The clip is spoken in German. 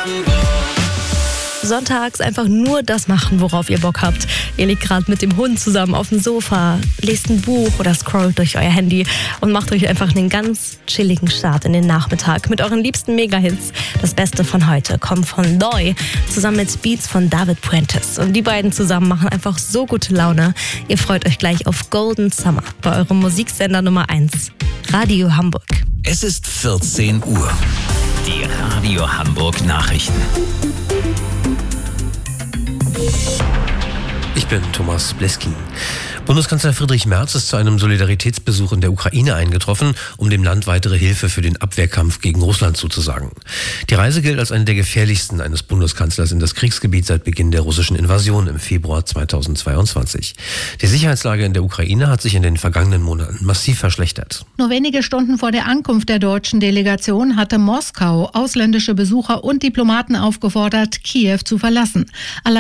Sonntags einfach nur das machen, worauf ihr Bock habt. Ihr liegt gerade mit dem Hund zusammen auf dem Sofa, lest ein Buch oder scrollt durch euer Handy und macht euch einfach einen ganz chilligen Start in den Nachmittag mit euren liebsten Mega-Hits. Das Beste von heute kommt von Loy zusammen mit Beats von David Puentes. Und die beiden zusammen machen einfach so gute Laune. Ihr freut euch gleich auf Golden Summer bei eurem Musiksender Nummer 1, Radio Hamburg. Es ist 14 Uhr. Die Radio Hamburg Nachrichten. Ich bin Thomas Bleski. Bundeskanzler Friedrich Merz ist zu einem Solidaritätsbesuch in der Ukraine eingetroffen, um dem Land weitere Hilfe für den Abwehrkampf gegen Russland zuzusagen. Die Reise gilt als eine der gefährlichsten eines Bundeskanzlers in das Kriegsgebiet seit Beginn der russischen Invasion im Februar 2022. Die Sicherheitslage in der Ukraine hat sich in den vergangenen Monaten massiv verschlechtert. Nur wenige Stunden vor der Ankunft der deutschen Delegation hatte Moskau ausländische Besucher und Diplomaten aufgefordert, Kiew zu verlassen.